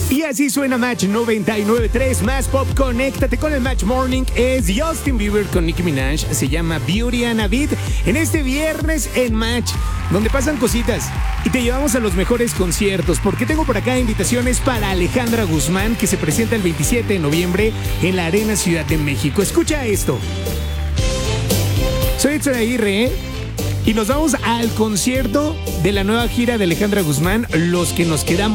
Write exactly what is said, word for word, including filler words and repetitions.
Y así suena Match noventa y nueve punto tres, más pop. Conéctate con el Match Morning. Es Justin Bieber con Nicki Minaj. Se llama Beauty and a Beat. En este viernes en Match, donde pasan cositas y te llevamos a los mejores conciertos, porque tengo por acá invitaciones para Alejandra Guzmán, que se presenta el veintisiete de noviembre en la Arena Ciudad de México. Escucha esto. Soy Edson Aguirre, ¿eh? Y nos vamos al concierto de la nueva gira de Alejandra Guzmán, Los que nos quedamos.